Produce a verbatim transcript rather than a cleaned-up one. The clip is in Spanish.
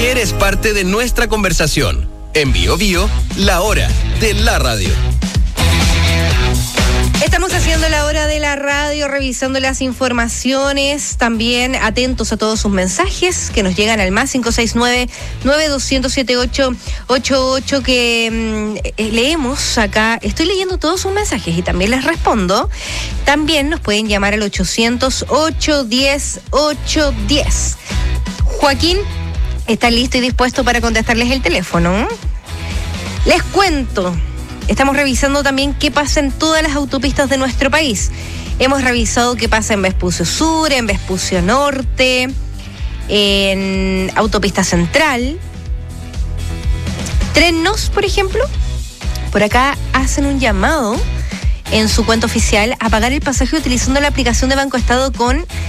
que eres parte de nuestra conversación. En Bio Bio, la hora de la radio. Estamos haciendo la hora de la radio, revisando las informaciones, también atentos a todos sus mensajes que nos llegan al más cinco seis nueve, nueve dos cero siete ocho ocho ocho que mmm, leemos acá. Estoy leyendo todos sus mensajes y también les respondo. También nos pueden llamar al ochocientos, ocho diez, ocho diez. Joaquín está listo y dispuesto para contestarles el teléfono. Les cuento. Estamos revisando también qué pasa en todas las autopistas de nuestro país. Hemos revisado qué pasa en Vespucio Sur, en Vespucio Norte, en Autopista Central. Trenos, por ejemplo, por acá hacen un llamado en su cuenta oficial a pagar el pasaje utilizando la aplicación de Banco Estado con